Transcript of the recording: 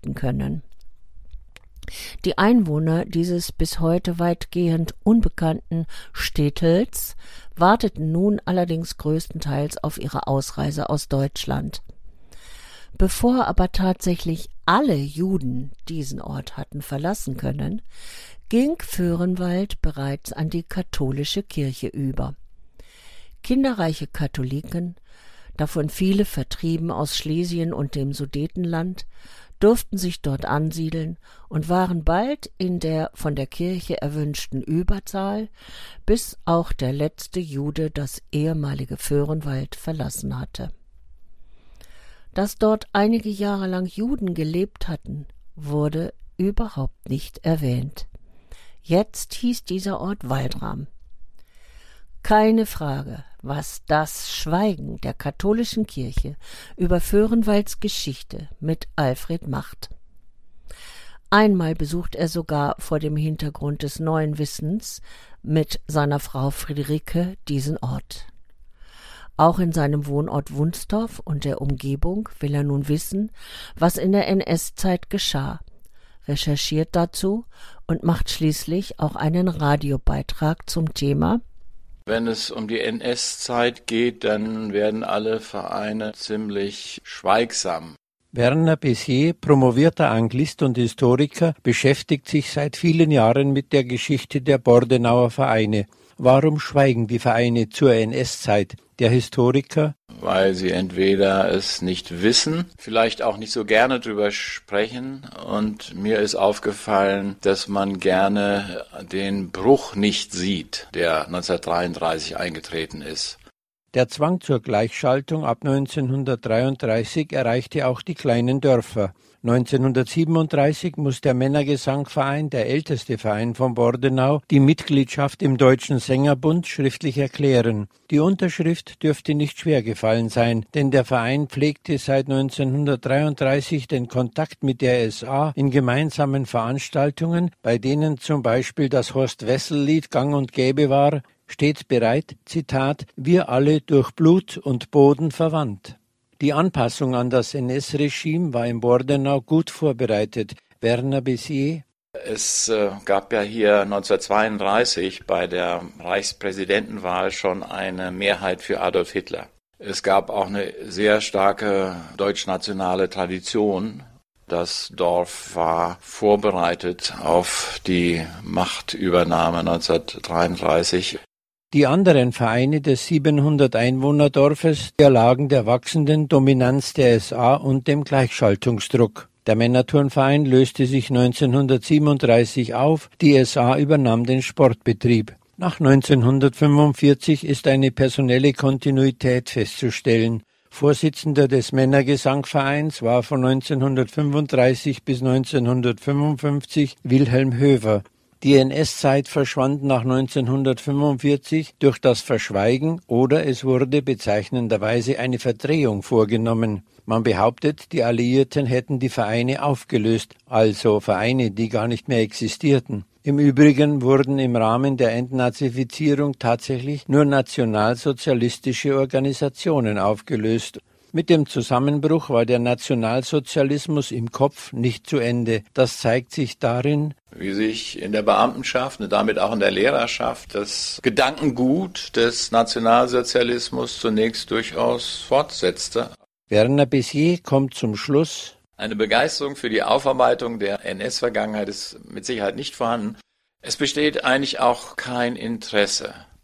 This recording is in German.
berichten können. Die Einwohner dieses bis heute weitgehend unbekannten Städtels warteten nun allerdings größtenteils auf ihre Ausreise aus Deutschland. Bevor aber tatsächlich alle Juden diesen Ort hatten verlassen können, ging Vöhrenwald bereits an die katholische Kirche über. Kinderreiche Katholiken, davon viele vertrieben aus Schlesien und dem Sudetenland, durften sich dort ansiedeln und waren bald in der von der Kirche erwünschten Überzahl, bis auch der letzte Jude das ehemalige Vöhrenwald verlassen hatte. Dass dort einige Jahre lang Juden gelebt hatten, wurde überhaupt nicht erwähnt. Jetzt hieß dieser Ort Waldram. Keine Frage, was das Schweigen der katholischen Kirche über Vöhrenwalds Geschichte mit Alfred macht. Einmal besucht er sogar vor dem Hintergrund des neuen Wissens mit seiner Frau Friederike diesen Ort. Auch in seinem Wohnort Wunstorf und der Umgebung will er nun wissen, was in der NS-Zeit geschah, recherchiert dazu und macht schließlich auch einen Radiobeitrag zum Thema. Wenn es um die NS-Zeit geht, dann werden alle Vereine ziemlich schweigsam. Werner Bézier, promovierter Anglist und Historiker, beschäftigt sich seit vielen Jahren mit der Geschichte der Bordenauer Vereine. Warum schweigen die Vereine zur NS-Zeit? Der Historiker: Weil sie entweder es nicht wissen, vielleicht auch nicht so gerne drüber sprechen. Und mir ist aufgefallen, dass man gerne den Bruch nicht sieht, der 1933 eingetreten ist. Der Zwang zur Gleichschaltung ab 1933 erreichte auch die kleinen Dörfer. 1937 muss der Männergesangverein, der älteste Verein von Bordenau, die Mitgliedschaft im Deutschen Sängerbund schriftlich erklären. Die Unterschrift dürfte nicht schwer gefallen sein, denn der Verein pflegte seit 1933 den Kontakt mit der SA in gemeinsamen Veranstaltungen, bei denen zum Beispiel das Horst-Wessel-Lied gang und gäbe war, stets bereit, Zitat, wir alle durch Blut und Boden verwandt. Die Anpassung an das NS-Regime war in Bordenau gut vorbereitet. Werner Bézier: Es gab ja hier 1932 bei der Reichspräsidentenwahl schon eine Mehrheit für Adolf Hitler. Es gab auch eine sehr starke deutschnationale Tradition. Das Dorf war vorbereitet auf die Machtübernahme 1933. Die anderen Vereine des 700-Einwohner-Dorfes erlagen der wachsenden Dominanz der SA und dem Gleichschaltungsdruck. Der Männerturnverein löste sich 1937 auf, die SA übernahm den Sportbetrieb. Nach 1945 ist eine personelle Kontinuität festzustellen. Vorsitzender des Männergesangvereins war von 1935 bis 1955 Wilhelm Höver. Die NS-Zeit verschwand nach 1945 durch das Verschweigen oder es wurde bezeichnenderweise eine Verdrehung vorgenommen. Man behauptet, die Alliierten hätten die Vereine aufgelöst, also Vereine, die gar nicht mehr existierten. Im Übrigen wurden im Rahmen der Entnazifizierung tatsächlich nur nationalsozialistische Organisationen aufgelöst. Mit dem Zusammenbruch war der Nationalsozialismus im Kopf nicht zu Ende. Das zeigt sich darin, wie sich in der Beamtenschaft und damit auch in der Lehrerschaft das Gedankengut des Nationalsozialismus zunächst durchaus fortsetzte. Werner Bézier kommt zum Schluss: Eine Begeisterung für die Aufarbeitung der NS-Vergangenheit ist mit Sicherheit nicht vorhanden. Es besteht eigentlich auch kein Interesse